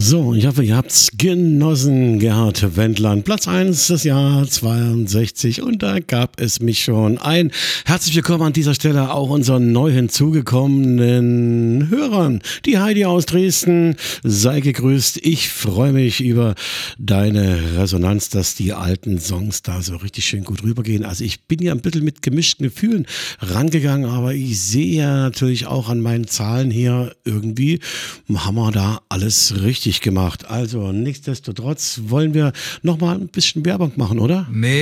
So, ich hoffe, ihr habt's genossen. Gerhard Wendland, Platz 1 des Jahr 62 und da gab es mich schon ein. Herzlich willkommen an dieser Stelle auch unseren neu hinzugekommenen Hörern. Die Heidi aus Dresden, sei gegrüßt. Ich freue mich über deine Resonanz, dass die alten Songs da so richtig schön gut rübergehen. Also ich bin ja ein bisschen mit gemischten Gefühlen rangegangen, aber ich sehe ja natürlich auch an meinen Zahlen hier, irgendwie haben wir da alles richtig gemacht. Also nichtsdestotrotz wollen wir noch mal ein bisschen Werbung machen, oder? Nee.